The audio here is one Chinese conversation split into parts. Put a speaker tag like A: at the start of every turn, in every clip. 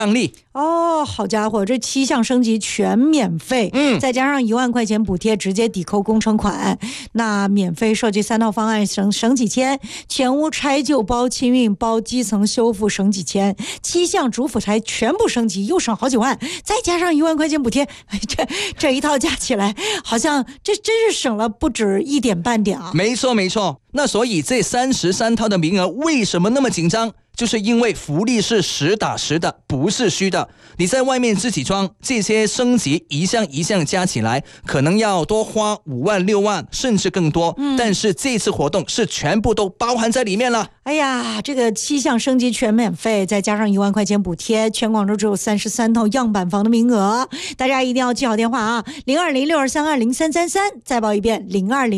A: 例
B: 哦，好家伙，这7项升级全免费，再加上1万块钱补贴，直接抵扣工程款。那免费设计3套方案，省几千，全屋拆旧包清运包基层修复省几千，7项主辅材全部升级又省好几万，再加上1万块钱补贴，这一套加起来，好像这真是省了不止1点半点啊！
A: 没错没错，那所以这33套的名额为什么那么紧张？就是因为福利是实打实的，不是虚的。你在外面自己装，这些升级一项一项加起来，可能要多花5万6万，甚至更多。但是这次活动是全部都包含在里面了。
B: 哎呀，这个7项升级全免费，再加上1万块钱补贴，全广州只有33套样板房的名额，大家一定要记好电话啊，02062320333，再报一遍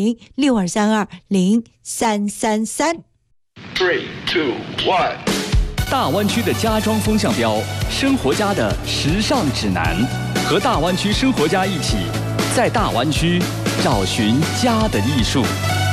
B: 02062320333。
C: 3, 2, 1。
D: 大湾区的家装风向标，生活家的时尚指南，和大湾区生活家一起，在大湾区找寻家的艺术。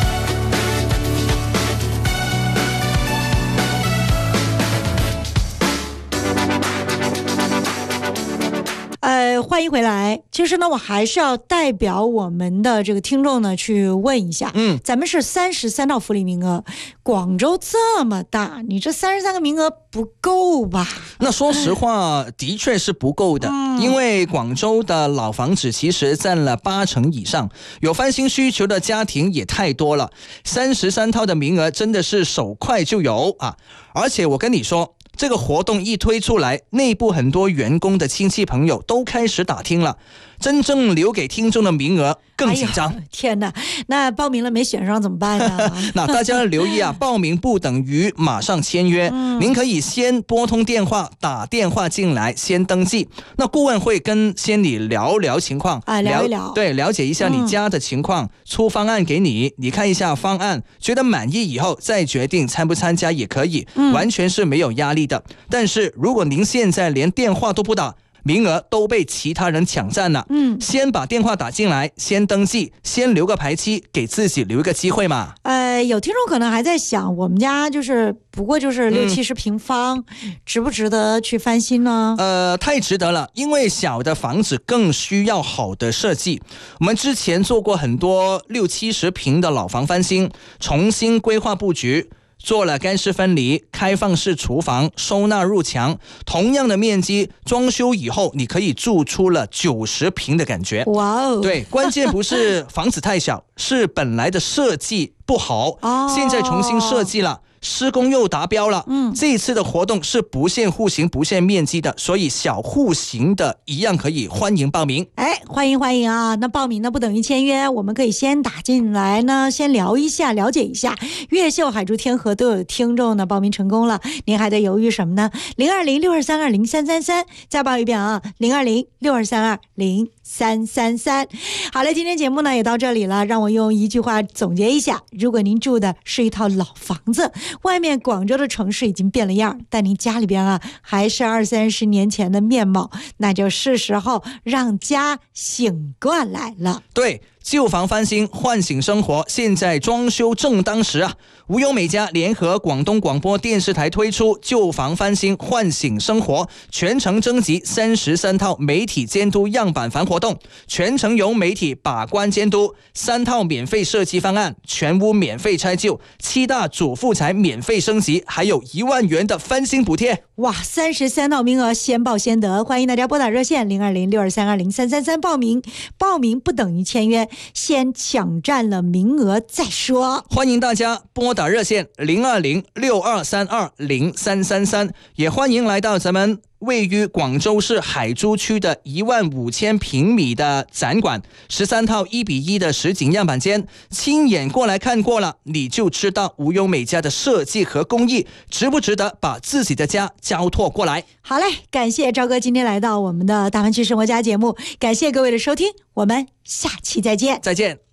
B: 欢迎回来。其实呢，我还是要代表我们的这个听众呢去问一下，咱们是33套福利名额，广州这么大，你这33个名额不够吧？
A: 那说实话，的确是不够的，因为广州的老房子其实占了80%以上，有翻新需求的家庭也太多了，33套的名额真的是手快就有啊！而且我跟你说，这个活动一推出来，内部很多员工的亲戚朋友都开始打听了，真正留给听众的名额更紧张。
B: 天哪，那报名了没选上怎么办呢？
A: 那大家要留意啊，报名不等于马上签约，您可以先拨通电话，打电话进来先登记。那顾问会先你聊聊情况，
B: 聊一聊，
A: 对，了解一下你家的情况，出方案给你，你看一下方案，觉得满意以后再决定参不参加也可以，完全是没有压力的。但是如果您现在连电话都不打，名额都被其他人抢占了，先把电话打进来，先登记，先留个排期，给自己留一个机会嘛。
B: 有听众可能还在想，我们家不过就是60-70平方，值不值得去翻新呢？
A: 太值得了，因为小的房子更需要好的设计。我们之前做过很多60-70平的老房翻新，重新规划布局，做了干湿分离、开放式厨房、收纳入墙，同样的面积，装修以后你可以住出了90平的感觉。
B: 哇哦！
A: 对，关键不是房子太小，是本来的设计不好，现在重新设计了。施工又达标了，这一次的活动是不限户型不限面积的，所以小户型的一样可以欢迎报名。
B: 欢迎啊！那报名呢不等于签约，我们可以先打进来呢，先聊一下，了解一下。越秀、海珠、天河都有听众呢报名成功了，您还在犹豫什么呢？02062320333，再报一遍啊，02062320333。好了，今天节目呢也到这里了，让我用一句话总结一下：如果您住的是一套老房子，外面广州的城市已经变了样，但您家里边啊还是20-30年前的面貌，那就是时候让家醒过来了。
A: 对，旧房翻新，唤醒生活，现在装修正当时啊！无忧美家联合广东广播电视台推出旧房翻新唤醒生活全程征集33套媒体监督样板房活动，全程由媒体把关监督，3套免费设计方案，全屋免费拆旧，7大主妇材免费升级，还有1万元的翻新补贴。
B: 哇，33套名额先报先得，欢迎大家拨打热线02062320333报名不等于签约，先抢占了名额再说。
A: 欢迎大家拨打热线02062320333，也欢迎来到咱们位于广州市海珠区的15000平米的展馆，13套1:1的实景样板间，亲眼过来看过了，你就知道无忧美家的设计和工艺值不值得把自己的家交托过来。
B: 好嘞，感谢赵哥今天来到我们的大湾区生活家节目，感谢各位的收听，我们下期再见。
A: 再见。